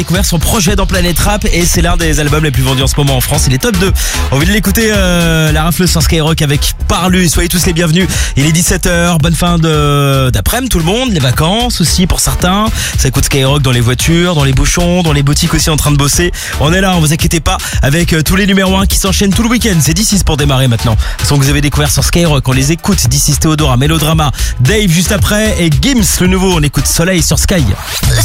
Découvert son projet dans Planète Rap et c'est l'un des albums les plus vendus en ce moment en France. Il est top 2. Envie de l'écouter, la rafleuse sur Skyrock avec Parlu. Soyez tous les bienvenus. Il est 17h. Bonne fin d'après-midi tout le monde. Les vacances aussi pour certains. Ça écoute Skyrock dans les voitures, dans les bouchons, dans les boutiques aussi en train de bosser. On est là, vous inquiétez pas, avec tous les numéros 1 qui s'enchaînent tout le week-end. C'est D6 pour démarrer maintenant. Son que vous avez découvert sur Skyrock. On les écoute. D6 Théodora, Mélodrama, Dave juste après et Gims le nouveau. On écoute Soleil sur Sky.